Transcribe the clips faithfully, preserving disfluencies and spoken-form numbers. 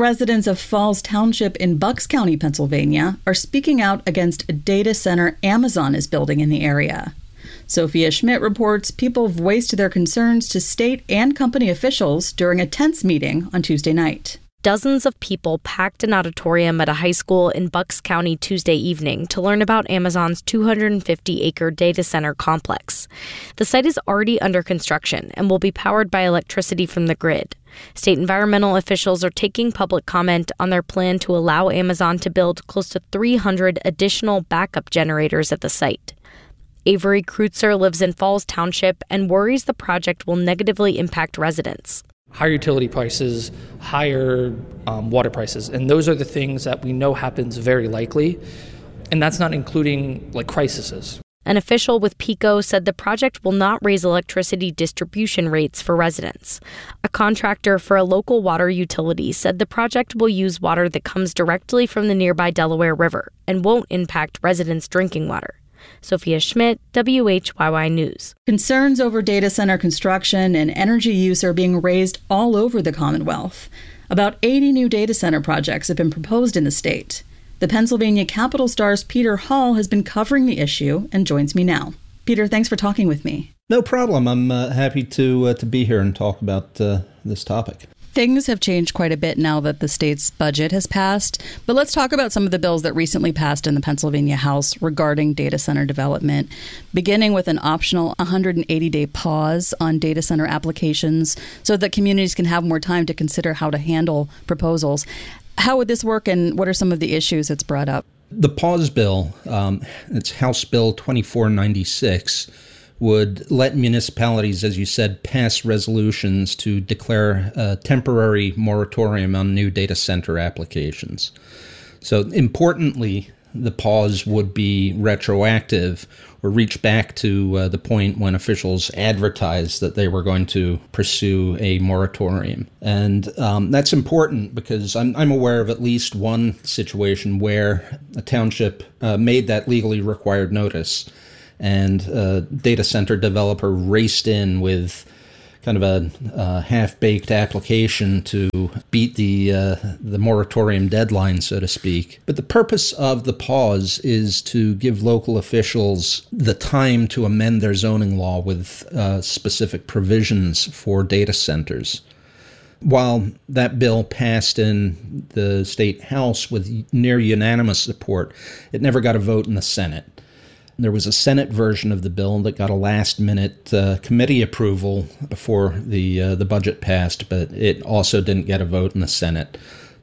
Residents of Falls Township in Bucks County, Pennsylvania, are speaking out against a data center Amazon is building in the area. Sophia Schmidt reports people voiced their concerns to state and company officials during a tense meeting on Tuesday night. Dozens of people packed an auditorium at a high school in Bucks County Tuesday evening to learn about Amazon's two hundred fifty acre data center complex. The site is already under construction and will be powered by electricity from the grid. State environmental officials are taking public comment on their plan to allow Amazon to build close to three hundred additional backup generators at the site. Avery Kreutzer lives in Falls Township and worries the project will negatively impact residents. Higher utility prices, higher um, water prices, and those are the things that we know happens very likely, and that's not including like crises. An official with PECO said the project will not raise electricity distribution rates for residents. A contractor for a local water utility said the project will use water that comes directly from the nearby Delaware River and won't impact residents' drinking water. Sophia Schmidt, W H Y Y News. Concerns over data center construction and energy use are being raised all over the Commonwealth. About eighty new data center projects have been proposed in the state. The Pennsylvania Capital Star's Peter Hall has been covering the issue and joins me now. Peter, thanks for talking with me. No problem. I'm uh, happy to uh, to be here and talk about uh, this topic. Things have changed quite a bit now that the state's budget has passed, but let's talk about some of the bills that recently passed in the Pennsylvania House regarding data center development, beginning with an optional one hundred eighty day pause on data center applications so that communities can have more time to consider how to handle proposals. How would this work, and what are some of the issues it's brought up? The pause bill, um, it's House Bill twenty-four ninety-six, would let municipalities, as you said, pass resolutions to declare a temporary moratorium on new data center applications. So importantly, the pause would be retroactive or reach back to uh, the point when officials advertised that they were going to pursue a moratorium. And um, that's important because I'm, I'm aware of at least one situation where a township uh, made that legally required notice, and a data center developer raced in with kind of a uh, half-baked application to beat the uh, the moratorium deadline, so to speak. But the purpose of the pause is to give local officials the time to amend their zoning law with uh, specific provisions for data centers. While that bill passed in the state house with near unanimous support, it never got a vote in the Senate. There was a Senate version of the bill that got a last-minute uh, committee approval before the uh, the budget passed, but it also didn't get a vote in the Senate.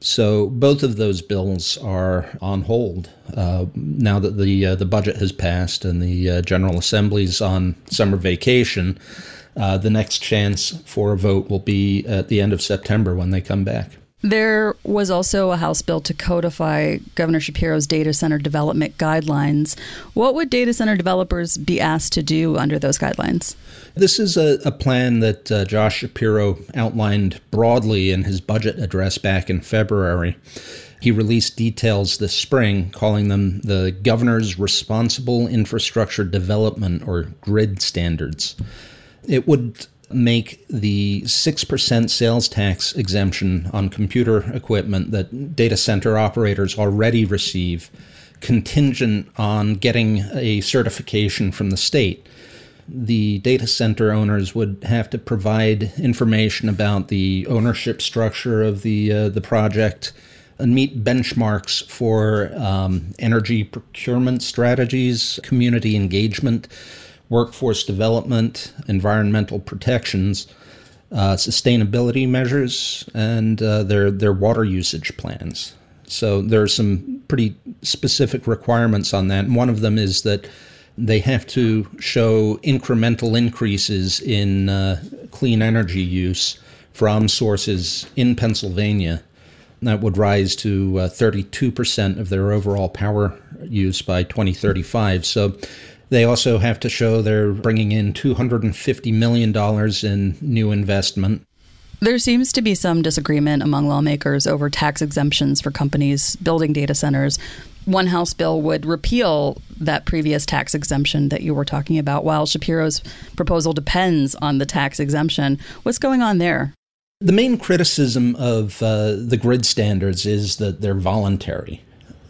So both of those bills are on hold uh, now that the uh, the budget has passed and the uh, General Assembly's on summer vacation. Uh, the next chance for a vote will be at the end of September when they come back. There was also a House bill to codify Governor Shapiro's data center development guidelines. What would data center developers be asked to do under those guidelines? This is a, a plan that uh, Josh Shapiro outlined broadly in his budget address back in February. He released details this spring, calling them the Governor's Responsible Infrastructure Development, or GRID standards. It would make the six percent sales tax exemption on computer equipment that data center operators already receive contingent on getting a certification from the state. The data center owners would have to provide information about the ownership structure of the uh, the project and meet benchmarks for um, energy procurement strategies, community engagement, workforce development, environmental protections, uh, sustainability measures, and uh, their their water usage plans. So there are some pretty specific requirements on that. And one of them is that they have to show incremental increases in uh, clean energy use from sources in Pennsylvania. That would rise to uh, thirty-two percent of their overall power use by twenty thirty-five. So they also have to show they're bringing in two hundred fifty million dollars in new investment. There seems to be some disagreement among lawmakers over tax exemptions for companies building data centers. One House bill would repeal that previous tax exemption that you were talking about, while Shapiro's proposal depends on the tax exemption. What's going on there? The main criticism of uh, the grid standards is that they're voluntary.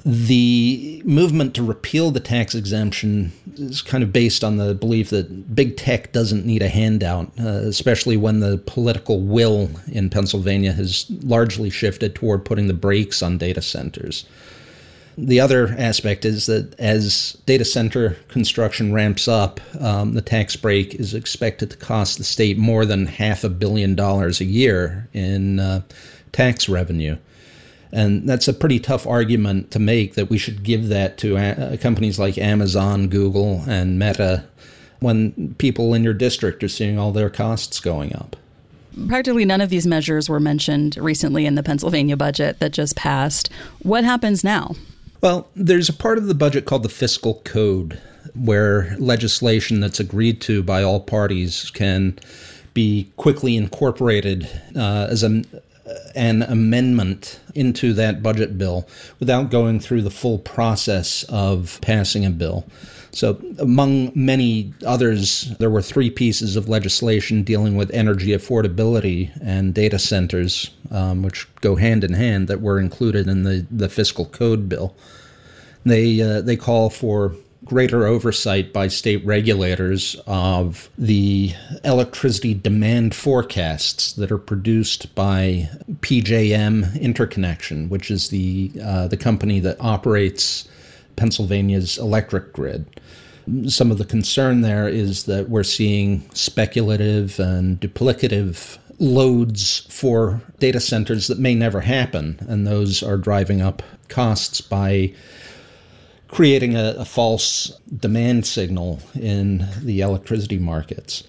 The movement to repeal the tax exemption is kind of based on the belief that big tech doesn't need a handout, uh, especially when the political will in Pennsylvania has largely shifted toward putting the brakes on data centers. The other aspect is that as data center construction ramps up, um, the tax break is expected to cost the state more than half a billion dollars a year in uh, tax revenue. And that's a pretty tough argument to make, that we should give that to uh, companies like Amazon, Google, and Meta when people in your district are seeing all their costs going up. Practically none of these measures were mentioned recently in the Pennsylvania budget that just passed. What happens now? Well, there's a part of the budget called the fiscal code, where legislation that's agreed to by all parties can be quickly incorporated uh, as a, an amendment into that budget bill without going through the full process of passing a bill. So among many others, there were three pieces of legislation dealing with energy affordability and data centers, um, which go hand in hand, that were included in the, the fiscal code bill. They uh, they call for greater oversight by state regulators of the electricity demand forecasts that are produced by P J M Interconnection, which is the uh, the company that operates Pennsylvania's electric grid. Some of the concern there is that we're seeing speculative and duplicative loads for data centers that may never happen, and those are driving up costs by creating a, a false demand signal in the electricity markets.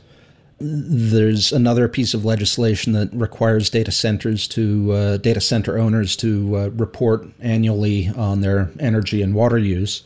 There's another piece of legislation that requires data centers to uh, data center owners to uh, report annually on their energy and water use.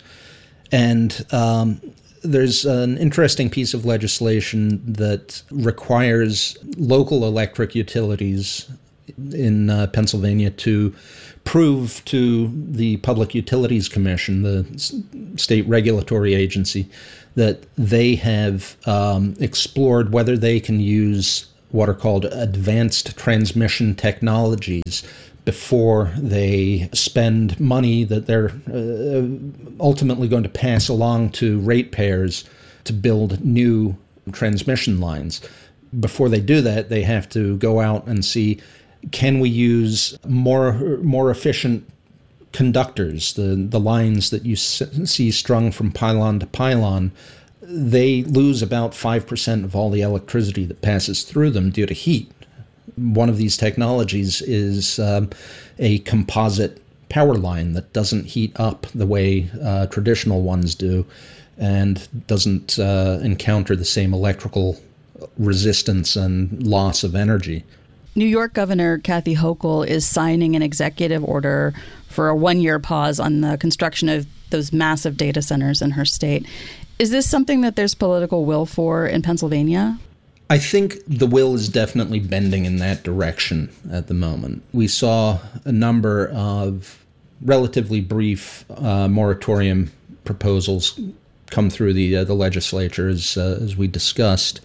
And um, there's an interesting piece of legislation that requires local electric utilities in uh, Pennsylvania to prove to the Public Utilities Commission, the s- state regulatory agency, that they have um, explored whether they can use what are called advanced transmission technologies before they spend money that they're uh, ultimately going to pass along to ratepayers to build new transmission lines. Before they do that, they have to go out and see, can we use more more efficient conductors, the, the lines that you s- see strung from pylon to pylon? They lose about five percent of all the electricity that passes through them due to heat. One of these technologies is um, a composite power line that doesn't heat up the way uh, traditional ones do and doesn't uh, encounter the same electrical resistance and loss of energy. New York Governor Kathy Hochul is signing an executive order for a one-year pause on the construction of those massive data centers in her state. Is this something that there's political will for in Pennsylvania? I think the will is definitely bending in that direction at the moment. We saw a number of relatively brief uh, moratorium proposals come through the uh, the legislature, as, uh, as we discussed.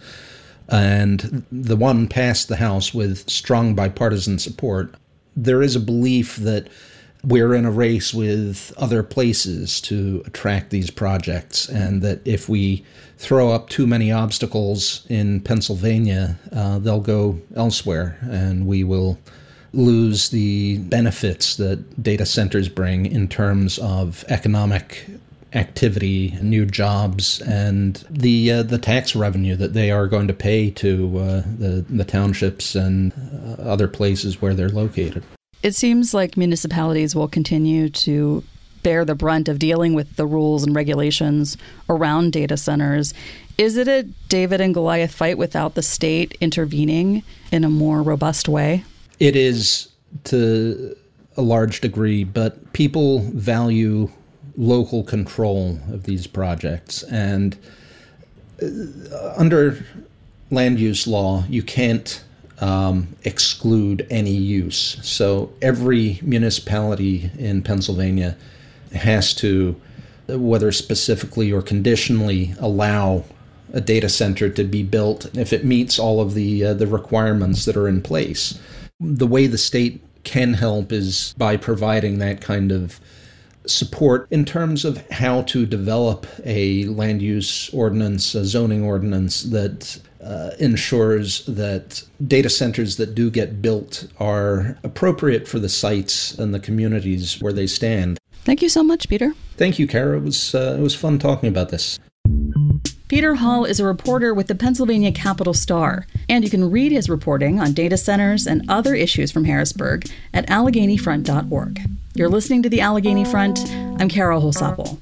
And the one passed the House with strong bipartisan support. There is a belief that we're in a race with other places to attract these projects, and that if we throw up too many obstacles in Pennsylvania, uh, they'll go elsewhere, and we will lose the benefits that data centers bring in terms of economic activity, new jobs, and the uh, the tax revenue that they are going to pay to uh, the the townships and uh, other places where they're located. It seems like municipalities will continue to bear the brunt of dealing with the rules and regulations around data centers. Is it a David and Goliath fight without the state intervening in a more robust way? It is, to a large degree, but people value local control of these projects. And under land use law, you can't um, exclude any use. So every municipality in Pennsylvania has to, whether specifically or conditionally, allow a data center to be built if it meets all of the uh, the requirements that are in place. the way the state can help is by providing that kind of support in terms of how to develop a land use ordinance, a zoning ordinance that uh, ensures that data centers that do get built are appropriate for the sites and the communities where they stand. Thank you so much, Peter. Thank you, Kara. It was, uh, it was fun talking about this. Peter Hall is a reporter with the Pennsylvania Capital Star, and you can read his reporting on data centers and other issues from Harrisburg at Allegheny Front dot org. You're listening to the Allegheny Front. I'm Carol Holsapple.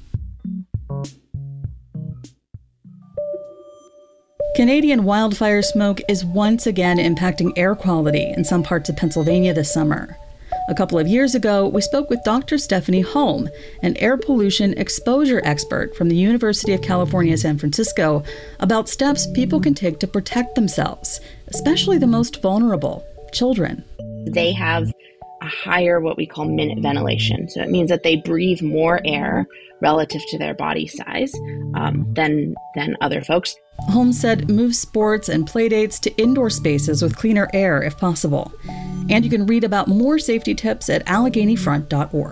Canadian wildfire smoke is once again impacting air quality in some parts of Pennsylvania this summer. A couple of years ago, we spoke with Doctor Stephanie Holm, an air pollution exposure expert from the University of California, San Francisco, about steps people can take to protect themselves, especially the most vulnerable, children. They have a higher what we call minute ventilation. So it means that they breathe more air relative to their body size um, than, than other folks. Holmes said move sports and playdates to indoor spaces with cleaner air if possible. And you can read about more safety tips at Allegheny Front dot org.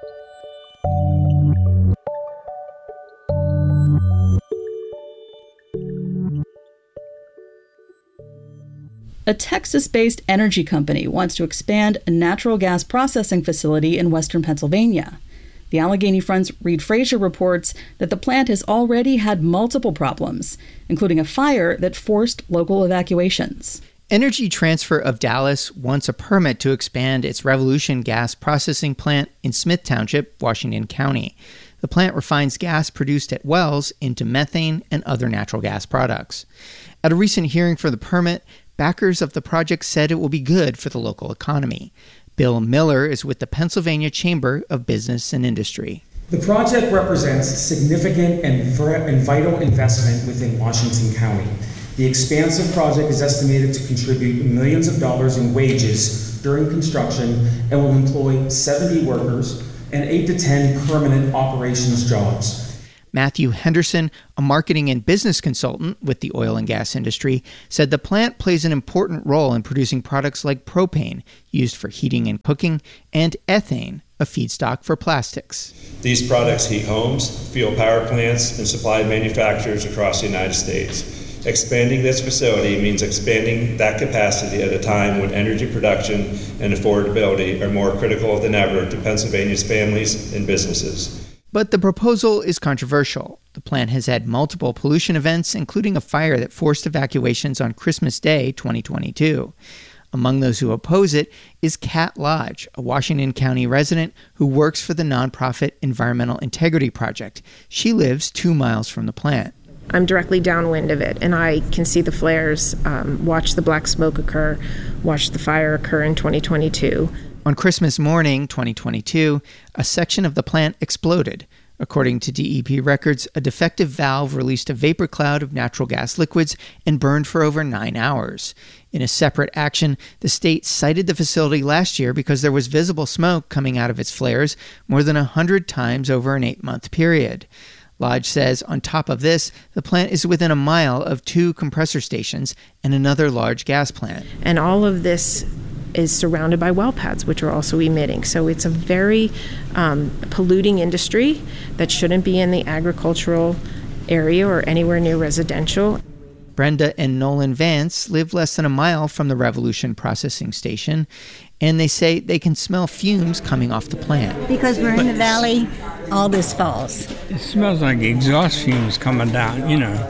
A Texas-based energy company wants to expand a natural gas processing facility in western Pennsylvania. The Allegheny Front's Reed Frazier reports that the plant has already had multiple problems, including a fire that forced local evacuations. Energy Transfer of Dallas wants a permit to expand its Revolution gas processing plant in Smith Township, Washington County. The plant refines gas produced at wells into methane and other natural gas products. At a recent hearing for the permit, backers of the project said it will be good for the local economy. Bill Miller is with the Pennsylvania Chamber of Business and Industry. The project represents a significant and vital investment within Washington County. The expansive project is estimated to contribute millions of dollars in wages during construction and will employ seventy workers and eight to ten permanent operations jobs. Matthew Henderson, a marketing and business consultant with the oil and gas industry, said the plant plays an important role in producing products like propane, used for heating and cooking, and ethane, a feedstock for plastics. These products heat homes, fuel power plants, and supply manufacturers across the United States. Expanding this facility means expanding that capacity at a time when energy production and affordability are more critical than ever to Pennsylvania's families and businesses. But the proposal is controversial. The plant has had multiple pollution events, including a fire that forced evacuations on Christmas Day, twenty twenty-two. Among those who oppose it is Kat Lodge, a Washington County resident who works for the nonprofit Environmental Integrity Project. She lives two miles from the plant. I'm directly downwind of it, and I can see the flares, um, watch the black smoke occur, watch the fire occur in twenty twenty-two. On Christmas morning, twenty twenty-two, a section of the plant exploded. According to D E P records, a defective valve released a vapor cloud of natural gas liquids and burned for over nine hours. In a separate action, the state cited the facility last year because there was visible smoke coming out of its flares more than one hundred times over an eight-month period. Lodge says on top of this, the plant is within a mile of two compressor stations and another large gas plant. And all of this is surrounded by well pads, which are also emitting. So it's a very um, polluting industry that shouldn't be in the agricultural area or anywhere near residential. Brenda and Nolan Vance live less than a mile from the Revolution processing station, and they say they can smell fumes coming off the plant. Because we're in the valley, all this falls. It smells like exhaust fumes coming down, you know.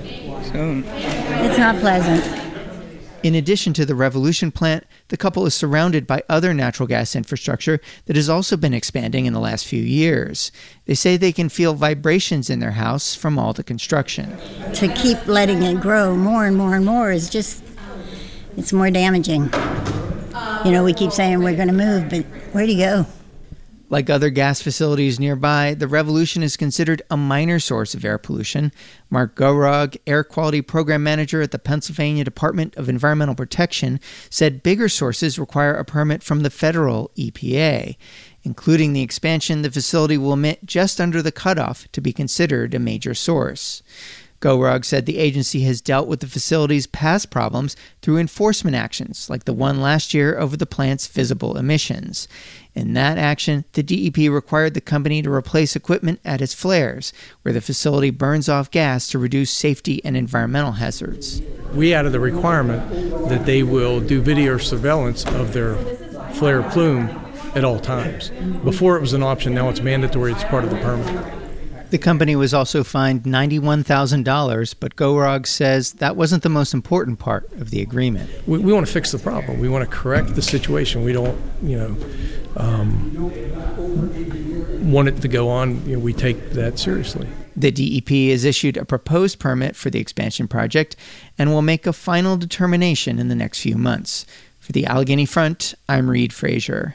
So it's not pleasant. In addition to the Revolution plant, the couple is surrounded by other natural gas infrastructure that has also been expanding in the last few years. They say they can feel vibrations in their house from all the construction. To keep letting it grow more and more and more is just, it's more damaging. You know, we keep saying we're going to move, but where do you go? Like other gas facilities nearby, the Revolution is considered a minor source of air pollution. Mark Gorog, Air Quality Program Manager at the Pennsylvania Department of Environmental Protection, said bigger sources require a permit from the federal E P A. Including the expansion, the facility will emit just under the cutoff to be considered a major source. GOROG said the agency has dealt with the facility's past problems through enforcement actions, like the one last year over the plant's visible emissions. In that action, the D E P required the company to replace equipment at its flares, where the facility burns off gas to reduce safety and environmental hazards. We added the requirement that they will do video surveillance of their flare plume at all times. Before it was an option, now it's mandatory, it's part of the permit. The company was also fined ninety-one thousand dollars, but GOROG says that wasn't the most important part of the agreement. We, we want to fix the problem. We want to correct the situation. We don't, you know, um, want it to go on. You know, we take that seriously. The D E P has issued a proposed permit for the expansion project and will make a final determination in the next few months. For the Allegheny Front, I'm Reed Frazier.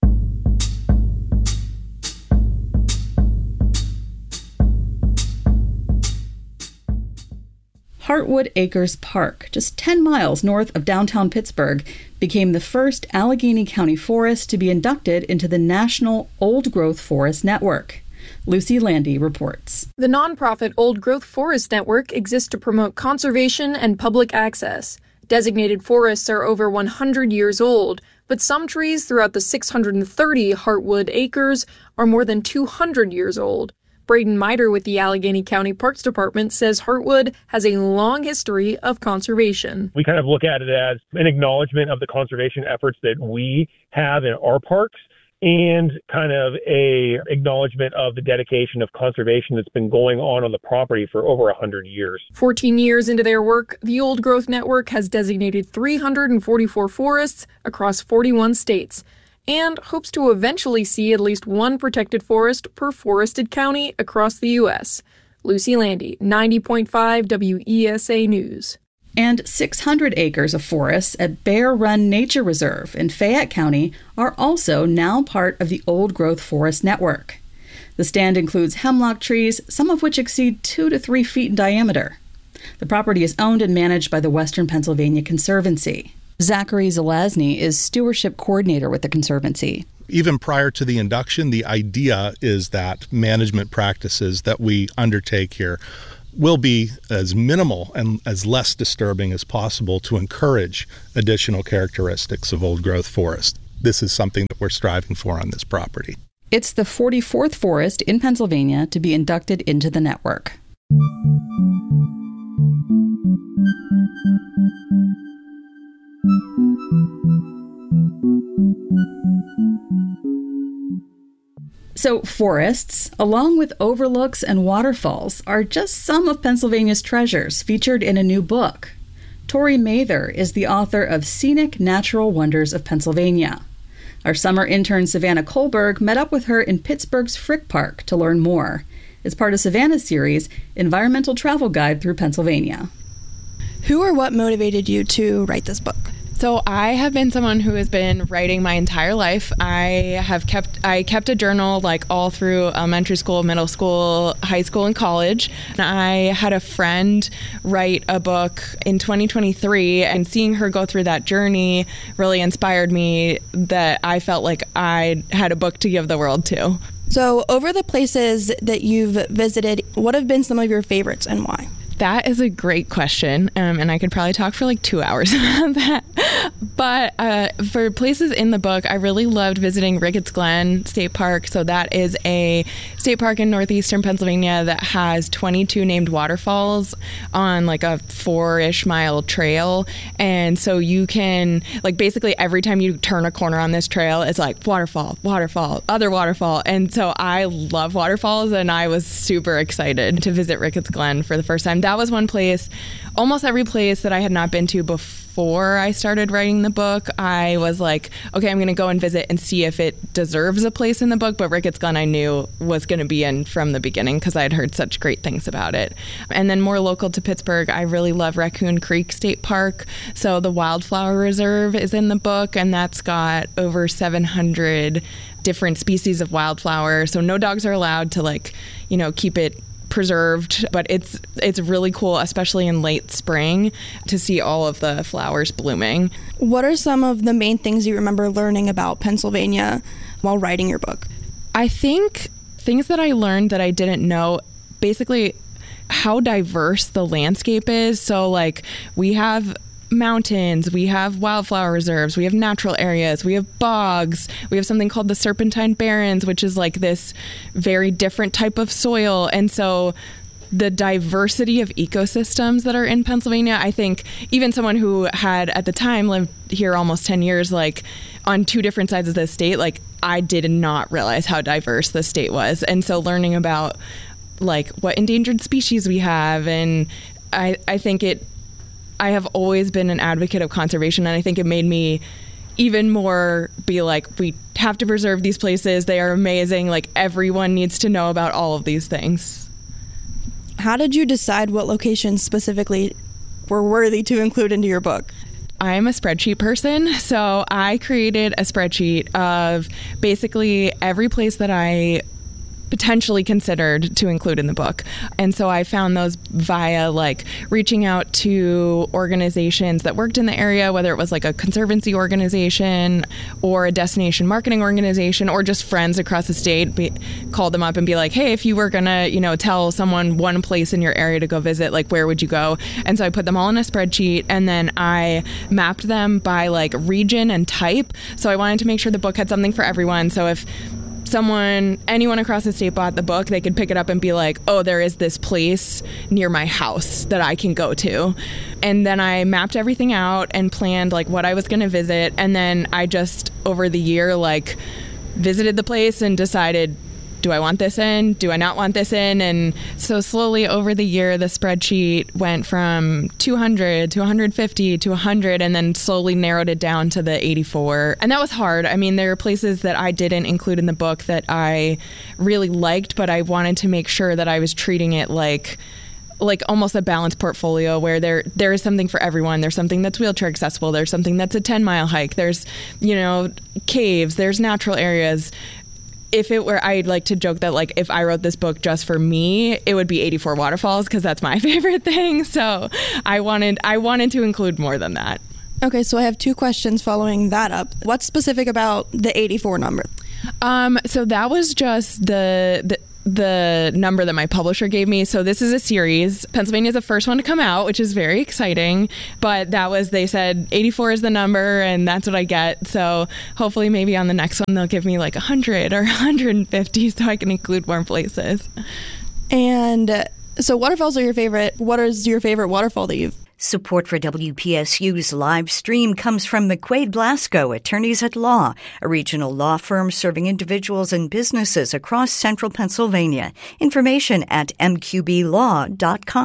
Heartwood Acres Park, just ten miles north of downtown Pittsburgh, became the first Allegheny County forest to be inducted into the National Old Growth Forest Network. Lucy Landy reports. The nonprofit Old Growth Forest Network exists to promote conservation and public access. Designated forests are over one hundred years old, but some trees throughout the six hundred thirty Heartwood Acres are more than two hundred years old. Braden Miter with the Allegheny County Parks Department says Heartwood has a long history of conservation. We kind of look at it as an acknowledgement of the conservation efforts that we have in our parks and kind of a acknowledgement of the dedication of conservation that's been going on on the property for over one hundred years. fourteen years into their work, the Old Growth Network has designated three hundred forty-four forests across forty-one states, and hopes to eventually see at least one protected forest per forested county across the U S. Lucy Landy, ninety point five W E S A News. And six hundred acres of forests at Bear Run Nature Reserve in Fayette County are also now part of the Old Growth Forest Network. The stand includes hemlock trees, some of which exceed two to three feet in diameter. The property is owned and managed by the Western Pennsylvania Conservancy. Zachary Zelazny is stewardship coordinator with the Conservancy. Even prior to the induction, the idea is that management practices that we undertake here will be as minimal and as less disturbing as possible to encourage additional characteristics of old growth forest. This is something that we're striving for on this property. It's the forty-fourth forest in Pennsylvania to be inducted into the network. So forests, along with overlooks and waterfalls, are just some of Pennsylvania's treasures featured in a new book. Tori Mather is the author of Scenic Natural Wonders of Pennsylvania. Our summer intern Savannah Kohlberg met up with her in Pittsburgh's Frick Park to learn more. It's part of Savannah's series, Environmental Travel Guide Through Pennsylvania. Who or what motivated you to write this book? So I have been someone who has been writing my entire life. I have kept I kept a journal like all through elementary school, middle school, high school, and college. And I had a friend write a book in twenty twenty-three, and seeing her go through that journey really inspired me that I felt like I had a book to give the world to. So over the places that you've visited, what have been some of your favorites and why? That is a great question, um, and I could probably talk for like two hours about that. But uh, for places in the book, I really loved visiting Ricketts Glen State Park. So that is a state park in northeastern Pennsylvania that has twenty-two named waterfalls on like a four-ish mile trail. And so you can, like basically every time you turn a corner on this trail, it's like waterfall, waterfall, other waterfall. And so I love waterfalls, and I was super excited to visit Ricketts Glen for the first time. That was one place, almost every place that I had not been to before I started writing the book, I was like, okay, I'm going to go and visit and see if it deserves a place in the book. But Ricketts Glen I knew was going to be in from the beginning because I had heard such great things about it. And then more local to Pittsburgh, I really love Raccoon Creek State Park. So the Wildflower Reserve is in the book, and that's got over seven hundred different species of wildflower. So no dogs are allowed to like, you know, keep it preserved, but it's it's really cool, especially in late spring, to see all of the flowers blooming. What are some of the main things you remember learning about Pennsylvania while writing your book? I think things that I learned that I didn't know, basically how diverse the landscape is. So like we have mountains, we have wildflower reserves, we have natural areas, we have bogs, we have something called the Serpentine Barrens, which is like this very different type of soil. And so the diversity of ecosystems that are in Pennsylvania, I think even someone who had at the time lived here almost ten years, like on two different sides of the state, like I did not realize how diverse the state was. And so learning about like what endangered species we have, and I, I think it I have always been an advocate of conservation, and I think it made me even more be like, we have to preserve these places. They are amazing. Like, everyone needs to know about all of these things. How did you decide what locations specifically were worthy to include into your book? I'm a spreadsheet person, so I created a spreadsheet of basically every place that I potentially considered to include in the book. And so I found those via like reaching out to organizations that worked in the area, whether it was like a conservancy organization or a destination marketing organization or just friends across the state, be, call them up and be like, hey, if you were gonna, you know, tell someone one place in your area to go visit, like where would you go? And so I put them all in a spreadsheet, and then I mapped them by like region and type. So I wanted to make sure the book had something for everyone. So if someone, anyone across the state bought the book, they could pick it up and be like, oh, there is this place near my house that I can go to. And then I mapped everything out and planned like what I was going to visit. And then I just, over the year, like visited the place and decided, do I want this in? Do I not want this in? And so slowly over the year, the spreadsheet went from two hundred to one hundred fifty to one hundred, and then slowly narrowed it down to the eighty-four. And that was hard. I mean, there are places that I didn't include in the book that I really liked, but I wanted to make sure that I was treating it like like almost a balanced portfolio where there there is something for everyone. There's something that's wheelchair accessible. There's something that's a ten mile hike. There's, you know, caves. There's natural areas. If it were, I'd like to joke that like if I wrote this book just for me, it would be eighty-four Waterfalls, because that's my favorite thing. So I wanted I wanted to include more than that. Okay, so I have two questions following that up. What's specific about the eighty-four number? Um, so that was just the the the number that my publisher gave me. So this is a series. Pennsylvania is the first one to come out, which is very exciting. But that was, they said eighty-four is the number, and that's what I get. So hopefully maybe on the next one they'll give me like one hundred or one hundred fifty so I can include more places. And uh, so waterfalls are your favorite. What is your favorite waterfall that you've... Support for W P S U's live stream comes from McQuaid Blasco, Attorneys at Law, a regional law firm serving individuals and businesses across central Pennsylvania. Information at m q b law dot com.